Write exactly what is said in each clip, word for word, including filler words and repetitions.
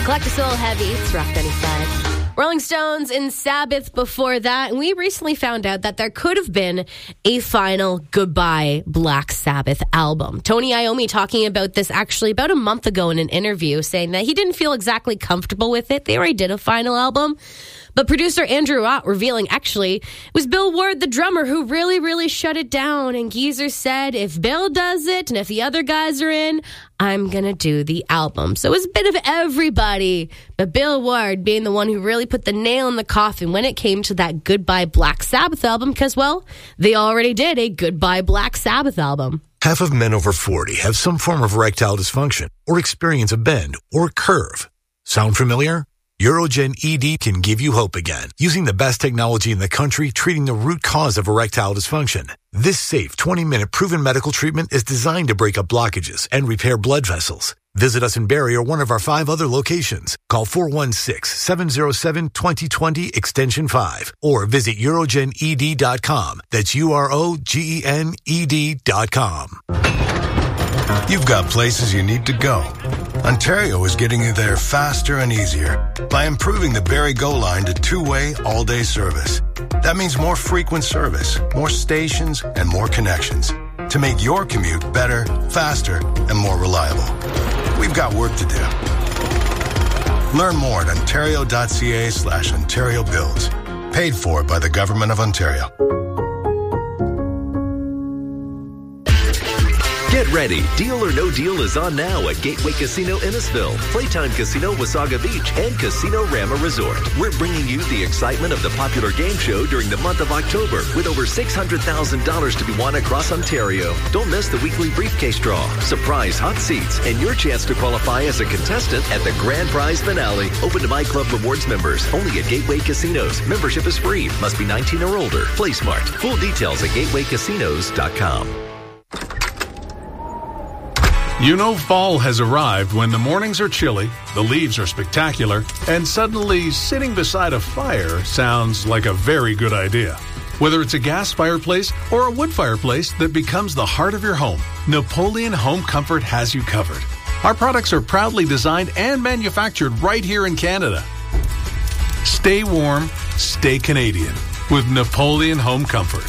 Collect a Soul Heavy. It's Rock ninety-five. Rolling Stones and Sabbath before that. And we recently found out that there could have been a final Goodbye Black Sabbath album. Tony Iommi talking about this actually about a month ago in an interview, saying that he didn't feel exactly comfortable with it. They already did a final album. But producer Andrew Ott revealing actually it was Bill Ward, the drummer, who really, really shut it down. And Geezer said, if Bill does it and if the other guys are in, I'm going to do the album. So it was a bit of everybody, but Bill Ward being the one who really put the nail in the coffin when it came to that Goodbye Black Sabbath album, because, well, they already did a Goodbye Black Sabbath album. Half of men over forty have some form of erectile dysfunction or experience a bend or curve. Sound familiar? Urogen E D can give you hope again, using the best technology in the country treating the root cause of erectile dysfunction. This safe twenty-minute proven medical treatment is designed to break up blockages and repair blood vessels. Visit us in Barrie or one of our five other locations. Call four one six, seven zero seven, two zero two zero extension five or visit urogen e d dot com. That's U R O G E N E D dot com. You've got places you need to go. Ontario is getting you there faster and easier by improving the Barrie Go line to two-way, all-day service. That means more frequent service, more stations, and more connections to make your commute better, faster, and more reliable. We've got work to do. Learn more at ontario.ca slash Ontario Builds. Paid for by the Government of Ontario. Get ready. Deal or No Deal is on now at Gateway Casino Innisfil, Playtime Casino Wasaga Beach, and Casino Rama Resort. We're bringing you the excitement of the popular game show during the month of October with over six hundred thousand dollars to be won across Ontario. Don't miss the weekly briefcase draw, surprise hot seats, and your chance to qualify as a contestant at the grand prize finale. Open to My Club Rewards members only at Gateway Casinos. Membership is free. Must be nineteen or older. Play smart. Full details at gateway casinos dot com. You know fall has arrived when the mornings are chilly, the leaves are spectacular, and suddenly sitting beside a fire sounds like a very good idea. Whether it's a gas fireplace or a wood fireplace that becomes the heart of your home, Napoleon Home Comfort has you covered. Our products are proudly designed and manufactured right here in Canada. Stay warm, stay Canadian with Napoleon Home Comfort.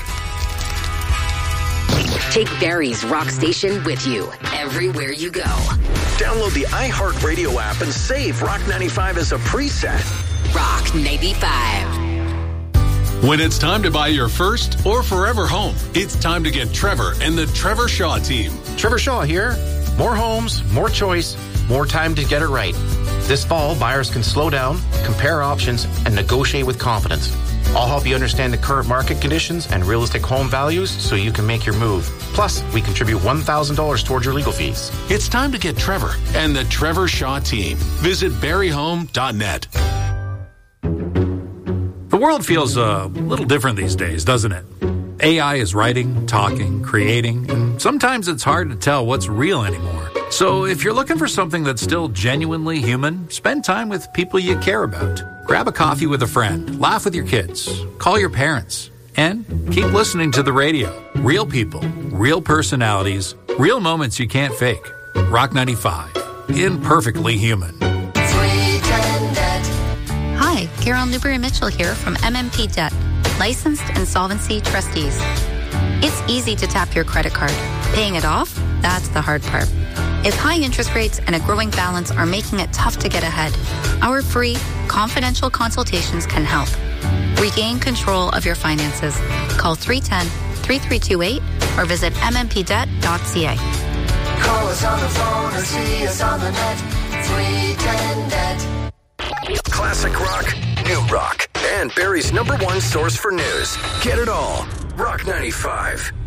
Take Barrie's Rock Station with you everywhere you go. Download the iHeartRadio app and save Rock ninety-five as a preset. Rock ninety-five. When it's time to buy your first or forever home, it's time to get Trevor and the Trevor Shaw team. Trevor Shaw here. More homes, more choice, more time to get it right. This fall, buyers can slow down, compare options, and negotiate with confidence. I'll help you understand the current market conditions and realistic home values so you can make your move. Plus, we contribute one thousand dollars towards your legal fees. It's time to get Trevor and the Trevor Shaw team. Visit barrie home dot net. The world feels a little different these days, doesn't it? A I is writing, talking, creating, and sometimes it's hard to tell what's real anymore. So if you're looking for something that's still genuinely human, spend time with people you care about. Grab a coffee with a friend, laugh with your kids, call your parents, and keep listening to the radio. Real people, real personalities, real moments you can't fake. Rock ninety-five, imperfectly human. Hi, Carol Newberry Mitchell here from M M P Debt, licensed insolvency trustees. It's easy to tap your credit card. Paying it off, that's the hard part. If high interest rates and a growing balance are making it tough to get ahead, our free, confidential consultations can help. Regain control of your finances. Call three one zero, three three two eight or visit m m p debt dot c a. Call us on the phone or see us on the net. three ten net. Classic rock, new rock, and Barrie's number one source for news. Get it all. Rock ninety-five.